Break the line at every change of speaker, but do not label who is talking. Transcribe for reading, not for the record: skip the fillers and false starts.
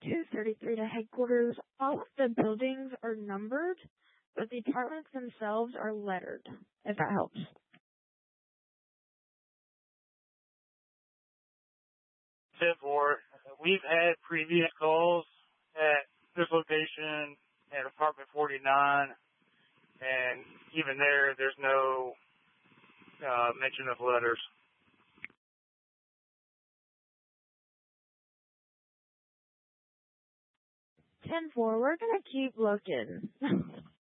233 to headquarters. All of the buildings are numbered, but the apartments themselves are lettered, if that helps.
10-4. We've had previous calls at this location at apartment 49, and even there's no mention of letters.
10-4, we're gonna keep looking.